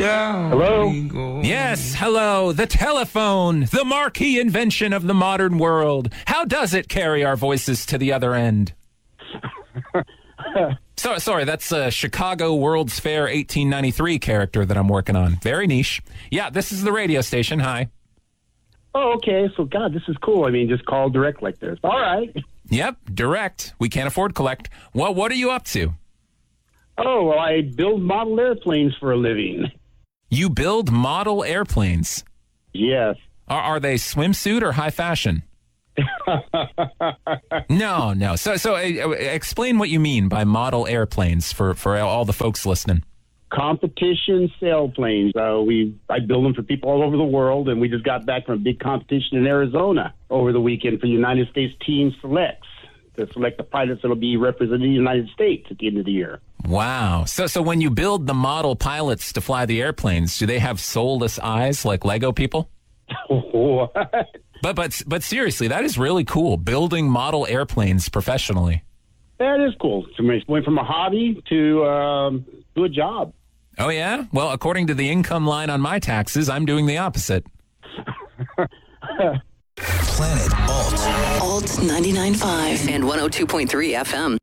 Hello? Yes, hello, the telephone, the marquee invention of the modern world. How does it carry our voices to the other end? Sorry, that's a Chicago World's Fair 1893 character that I'm working on. Very niche. Yeah, this is the radio station. Hi. Oh, okay. So, God, this is cool. I mean, just call direct like this. All right. Yep, direct. We can't afford collect. Well, what are you up to? Oh, well, I build model airplanes for a living. You build model airplanes. Yes. Are they swimsuit or high fashion? No. So explain what you mean by model airplanes for all the folks listening. Competition sailplanes. I build them for people all over the world, and we just got back from a big competition in Arizona over the weekend for United States Team Selects to select the pilots that will be representing the United States at the end of the year. Wow. So when you build the model pilots to fly the airplanes, do they have soulless eyes like Lego people? What? But seriously, that is really cool. Building model airplanes professionally. That is cool. So we went from a hobby to do a job. Oh, yeah? Well, according to the income line on my taxes, I'm doing the opposite. Planet Alt. Alt 99.5 and 102.3 FM.